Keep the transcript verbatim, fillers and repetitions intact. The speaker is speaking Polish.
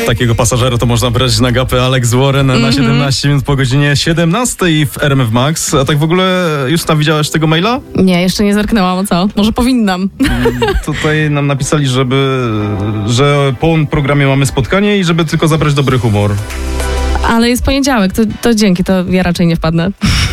Takiego pasażera to można brać na gapę. Alex Warren mm-hmm. na siedemnaście minut po godzinie siedemnastej w R M F Max. A tak w ogóle, Justa, widziałaś tego maila? Nie, jeszcze nie zerknęłam, o co? Może powinnam. Tutaj nam napisali, żeby, że po programie mamy spotkanie i żeby tylko zabrać dobry humor. Ale jest poniedziałek, to, to dzięki, to ja raczej nie wpadnę.